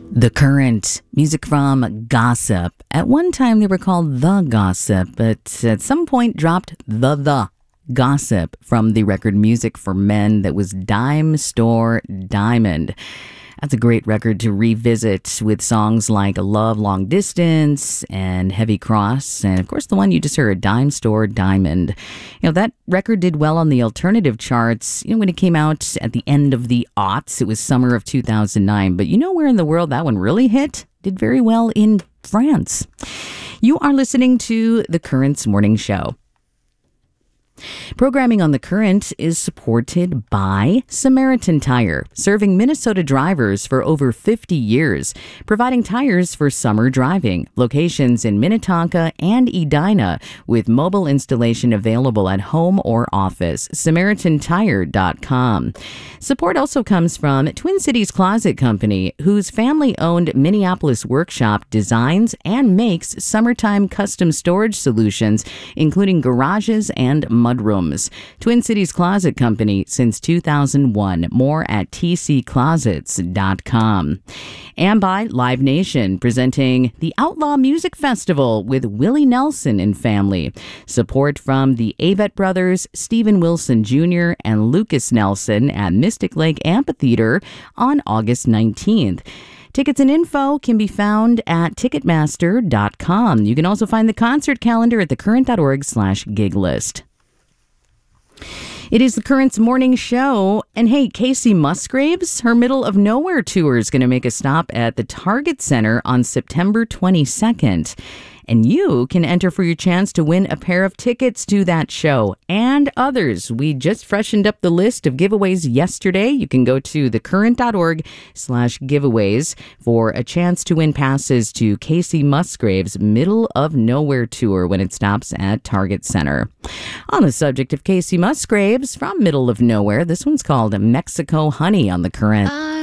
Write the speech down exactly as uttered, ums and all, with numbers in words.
The Current, music from Gossip. At one time they were called The Gossip, but at some point dropped the The Gossip from the record Music for Men that was Dime Store Diamond. That's a great record to revisit with songs like Love Long Distance and Heavy Cross, and of course the one you just heard, Dime Store Diamond. You know, that record did well on the alternative charts, you know, when it came out at the end of the aughts. It was summer of two thousand nine, but you know where in the world that one really hit? Did very well in France. You are listening to The Current's Morning Show. Programming on The Current is supported by Samaritan Tire, serving Minnesota drivers for over fifty years, providing tires for summer driving. Locations in Minnetonka and Edina, with mobile installation available at home or office. Samaritan Tire dot com. Support also comes from Twin Cities Closet Company, whose family-owned Minneapolis workshop designs and makes summertime custom storage solutions, including garages and mudrooms. Twin Cities Closet Company since two thousand one. More at T C closets dot com. And by Live Nation, presenting the Outlaw Music Festival with Willie Nelson and family. Support from the Avett Brothers, Stephen Wilson Junior, and Lucas Nelson at Mystic Lake Amphitheater on August nineteenth. Tickets and info can be found at ticketmaster dot com. You can also find the concert calendar at thecurrent dot org slash gig list. It is The Current's morning show, and hey, Casey Musgraves, her Middle of Nowhere tour is going to make a stop at the Target Center on September twenty-second. And you can enter for your chance to win a pair of tickets to that show and others. We just freshened up the list of giveaways yesterday. You can go to thecurrent dot org slash giveaways for a chance to win passes to Casey Musgraves' Middle of Nowhere tour when it stops at Target Center. On the subject of Casey Musgraves from Middle of Nowhere, this one's called Mexico Honey on The Current. I